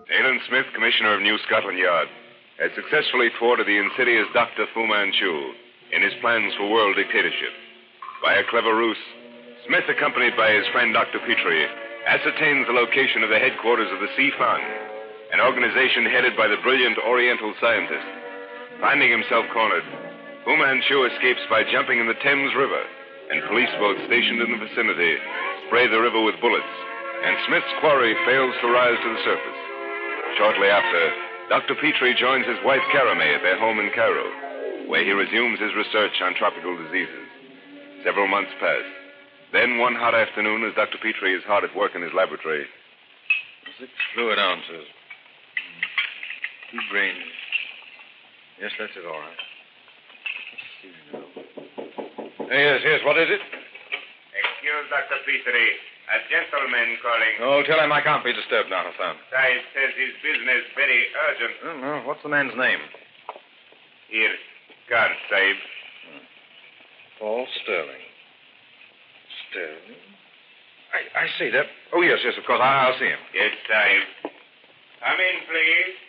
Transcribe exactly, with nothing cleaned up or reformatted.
Nayland Smith, Commissioner of New Scotland Yard, has successfully thwarted the insidious Doctor Fu Manchu in his plans for world dictatorship. By a clever ruse, Smith, accompanied by his friend Doctor Petrie, ascertains the location of the headquarters of the Si-Fan, an organization headed by the brilliant Oriental scientist. Finding himself cornered, Fu Manchu escapes by jumping in the Thames River, and police boats stationed in the vicinity spray the river with bullets, and Smith's quarry fails to rise to the surface. Shortly after, Doctor Petrie joins his wife Karameh at their home in Cairo, where he resumes his research on tropical diseases. Several months pass. Then, one hot afternoon, as Doctor Petrie is hard at work in his laboratory. Six fluid ounces. Two grains. Yes, that's it, all right. Let's see now. Yes, yes, what is it? Excuse Doctor Petrie. A gentleman calling. Oh, tell him I can't be disturbed now, Hassan. Sahib says his business very urgent. Oh, no. What's the man's name? Here. Guard, Sahib. Hmm. Paul Sterling. Sterling? I, I see that. Oh, yes, yes, of course. I, I'll see him. Yes, Sahib. Come in, please.